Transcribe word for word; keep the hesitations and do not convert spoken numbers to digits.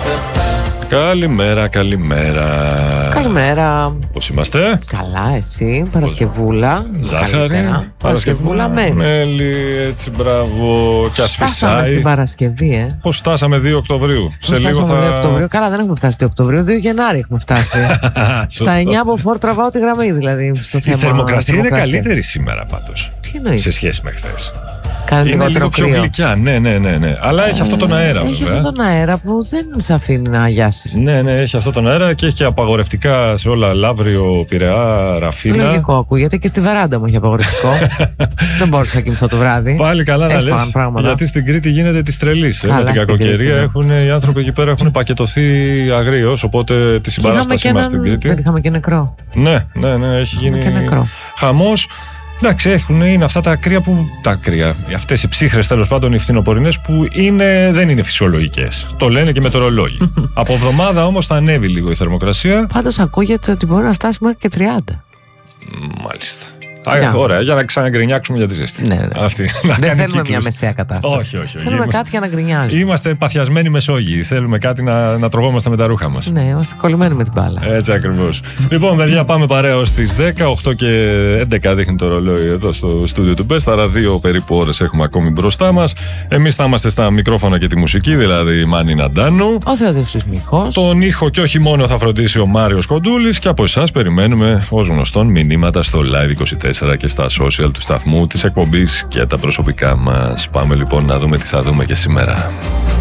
Καλημέρα, καλημέρα. Καλημέρα. Πώς είμαστε? Καλά, εσύ, Παρασκευούλα. Ζάχαρη. Παρασκευούλα, μέλι. Μέλι, έτσι, μπράβο. Κι ας Φτάσαμε φυσάει. στην Παρασκευή, ε. Πώς φτάσαμε δύο Οκτωβρίου? Πώς φτάσαμε δύο Οκτωβρίου. Καλά, δεν έχουμε φτάσει δύο Οκτωβρίου, δύο Γενάρη έχουμε φτάσει. Στα εννιά από φορ τραβάω τη γραμμή, δηλαδή. Στο θέμα, η θερμοκρασία είναι θερμοκρασία. καλύτερη σήμερα πάντως. Τι εννοείς? Σε σχέση με χθες. Κάνει Είναι λίγο κρύο. πιο γλυκιά, ναι, ναι, ναι, ναι. Αλλά έχει αυτό τον αέρα, Έχει βέβαια. αυτόν τον αέρα που δεν σε αφήνει να αγιάσεις. Ναι, ναι, έχει αυτό τον αέρα και έχει και απαγορευτικά σε όλα. Λαύριο, Πειραιά, Ραφίνα. Λογικό ακούγεται, και στη βεράντα μου έχει απαγορευτικό. Δεν μπορούσα να κοιμηθώ το βράδυ. Πάλι καλά να Έσπαγαν λες, πράγματα. γιατί στην Κρήτη γίνεται τη τρελή. Καλά, Με την στην κακοκαιρία Κρήτη, ναι. έχουν, οι άνθρωποι εκεί πέρα έχουν πακετωθεί αγρίως, οπότε τη Και είχαμε συμπαράστασή και μας στην έναν- Κρήτη. Δεν είχαμε και νεκρό. Ναι, ναι, ναι, έχει γίνει και νεκρό. χαμός. Εντάξει, έχουν, είναι αυτά τα κρύα που. Τα κρύα. Αυτές οι ψύχρες, τέλος πάντων, οι φθινοπορεινές που είναι, δεν είναι φυσιολογικές. Το λένε και με το ρολόι. Από εβδομάδα όμως θα ανέβει λίγο η θερμοκρασία. Πάντως ακούγεται ότι μπορεί να φτάσει μέχρι και τριάντα. Μάλιστα. Για. Α, ωραία, για να ξαναγκρινιάξουμε για τη ζέστη. Ναι, ναι. Αυτή, να Δεν κάνει θέλουμε κύκλους. μια μεσαία κατάσταση. Όχι, όχι, όχι. Θέλουμε Είμα- κάτι για να γκρινιάζουμε. Είμαστε παθιασμένοι Μεσόγειοι. Θέλουμε κάτι να, να τρογόμαστε με τα ρούχα μας. Ναι, είμαστε κολλημένοι με την μπάλα. Έτσι ακριβώς. Λοιπόν, παιδιά, πάμε παρέα ως τις δέκα, οκτώ και έντεκα δείχνει το ρολόι εδώ στο στούντιο του Best. Άρα δύο περίπου ώρες έχουμε ακόμη μπροστά μας. Εμείς θα είμαστε στα μικρόφωνα και τη μουσική, δηλαδή η Μάνη Ναντάνου. Ο Θεόδωρος Μιχός. Τον ήχο και όχι μόνο θα φροντίσει ο Μάριος Κοντούλης, και από εσάς περιμένουμε ως γνωστόν μηνύματα στο Live είκοσι τέσσερα και στα social του σταθμού, της εκπομπής και τα προσωπικά μας. Πάμε λοιπόν να δούμε τι θα δούμε και σήμερα.